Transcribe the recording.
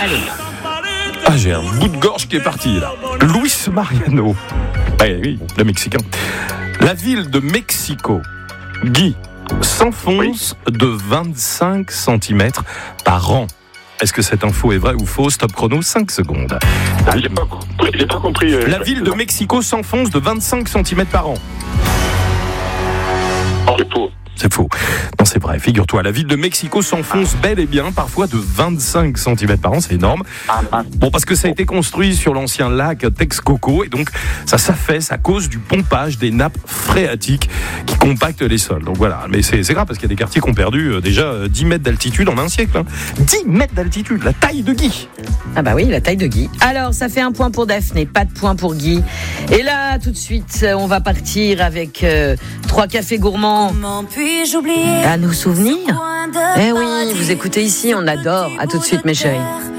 Allez. Ah, j'ai un bout de gorge qui est parti là. Luis Mariano. Oui, le Mexicain. La ville de Mexico, Guy, s'enfonce de 25 cm par an. Est-ce que cette info est vraie ou fausse? Top chrono, 5 secondes. J'ai pas compris. La ville de Mexico s'enfonce de 25 cm par an. C'est faux. C'est faux. Non, c'est vrai. Figure-toi, la ville de Mexico s'enfonce bel et bien, parfois de 25 cm par an. C'est énorme. Bon, parce que ça a été construit sur l'ancien lac Texcoco et donc ça s'affaisse à cause du pompage des nappes phréatiques qui compactent les sols. Donc voilà. Mais c'est grave parce qu'il y a des quartiers qui ont perdu déjà 10 mètres d'altitude en un siècle. 10 mètres d'altitude, la taille de Guy. Ah bah oui, la taille de Guy. Alors, ça fait 1 point pour Daphné, pas de point pour Guy. Et là, tout de suite, on va partir avec 3 cafés gourmands. Comment puis-je oublier À nos souvenirs. ce coin de Eh oui, paradis, vous écoutez ici, on adore. À tout de suite, mes chéris.